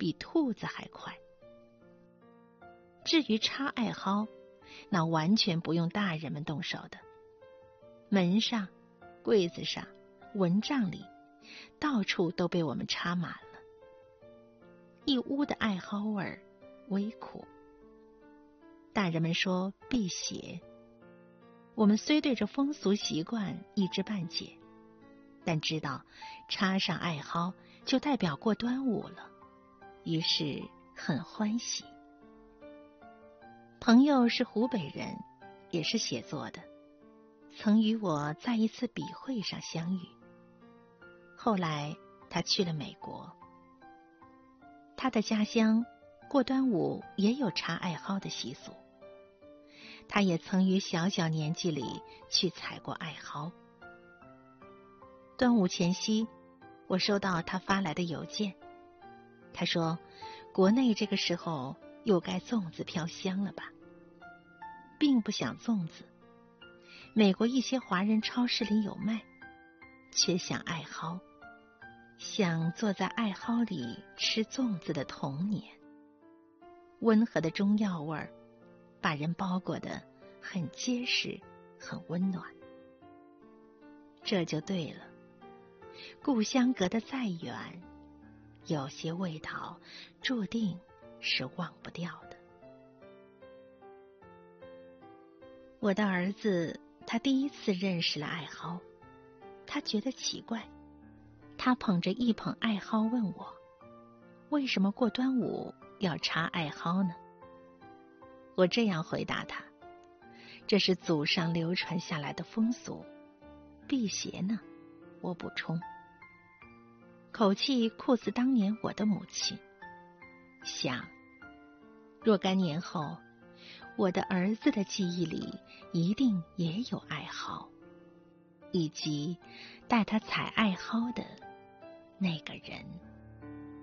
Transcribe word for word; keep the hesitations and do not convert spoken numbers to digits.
比兔子还快。至于插艾蒿，那完全不用大人们动手的。门上、柜子上、蚊帐里，到处都被我们插满了，一屋的艾蒿味儿，微苦。大人们说辟邪，我们虽对这风俗习惯一知半解，但知道插上艾蒿就代表过端午了，于是很欢喜。朋友是湖北人，也是写作的，曾与我在一次笔会上相遇。后来他去了美国，他的家乡过端午也有插艾蒿的习俗，他也曾于小小年纪里去采过艾蒿。端午前夕，我收到他发来的邮件，他说国内这个时候又该粽子飘香了吧，并不想粽子，美国一些华人超市里有卖，却想艾蒿，想坐在艾蒿里吃粽子的童年。温和的中药味儿把人包裹得很结实，很温暖。这就对了，故乡隔得再远，有些味道注定是忘不掉的。我的儿子他第一次认识了艾蒿，他觉得奇怪，他捧着一捧艾蒿问我，为什么过端午要插艾蒿呢？我这样回答他，这是祖上流传下来的风俗，辟邪呢，我补充。口气酷似当年我的母亲，想若干年后，我的儿子的记忆里一定也有艾蒿，以及带他采艾蒿的那个人。